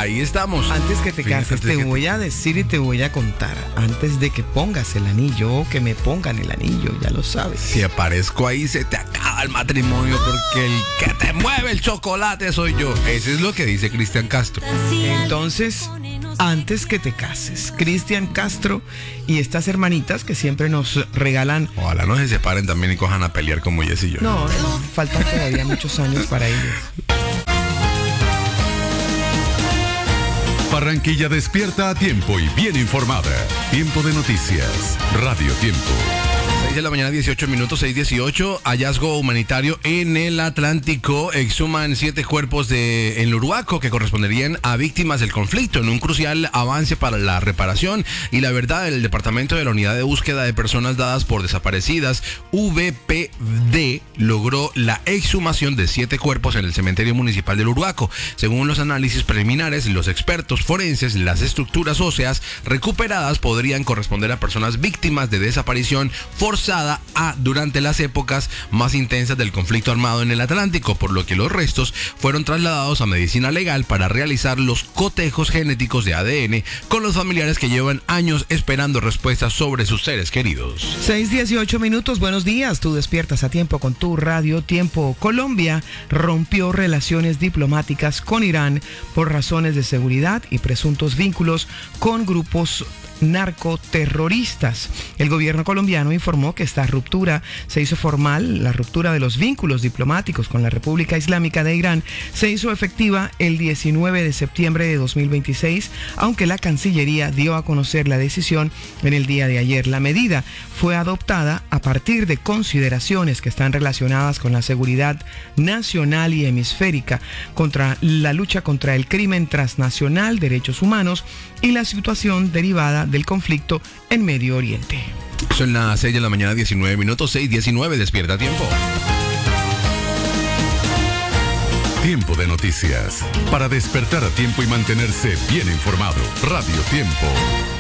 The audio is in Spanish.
ahí estamos. Antes que te cases, te voy a decir y te voy a contar. Antes de que pongas el anillo o que me pongan el anillo, ya lo sabes. Si aparezco ahí, se te acaba el matrimonio porque el que te mueve el chocolate soy yo. Eso es lo que dice Cristian Castro. Entonces, antes que te cases, Cristian Castro y estas hermanitas que siempre nos regalan. Ojalá no se separen también y cojan a pelear como Jess y yo. No, faltan todavía muchos años para ellos. Barranquilla despierta a tiempo y bien informada. Tiempo de noticias. Radio Tiempo. 6 de la mañana, 18 minutos, 6:18. Hallazgo humanitario en el Atlántico. Exhuman 7 cuerpos en el Uruaco que corresponderían a víctimas del conflicto, en un crucial avance para la reparación y la verdad del Departamento de la Unidad de Búsqueda de Personas Dadas por Desaparecidas, VPD, logró la exhumación de 7 cuerpos en el cementerio municipal del Uruaco. Según los análisis preliminares, los expertos forenses, las estructuras óseas recuperadas podrían corresponder a personas víctimas de desaparición forzada durante las épocas más intensas del conflicto armado en el Atlántico, por lo que los restos fueron trasladados a medicina legal para realizar los cotejos genéticos de ADN con los familiares que llevan años esperando respuestas sobre sus seres queridos. 6:18 minutos, buenos días. Tú despiertas a tiempo con tu Radio Tiempo. Colombia rompió relaciones diplomáticas con Irán por razones de seguridad y presuntos vínculos con grupos narcoterroristas. El gobierno colombiano informó que esta ruptura se hizo formal. La ruptura de los vínculos diplomáticos con la República Islámica de Irán se hizo efectiva el 19 de septiembre de 2026, aunque la Cancillería dio a conocer la decisión en el día de ayer. La medida fue adoptada a partir de consideraciones que están relacionadas con la seguridad nacional y hemisférica, contra la lucha contra el crimen transnacional, derechos humanos y la situación derivada del conflicto en Medio Oriente. Son las 6 de la mañana, 19 minutos, 6:19, despierta a tiempo. Tiempo de noticias. Para despertar a tiempo y mantenerse bien informado. Radio Tiempo.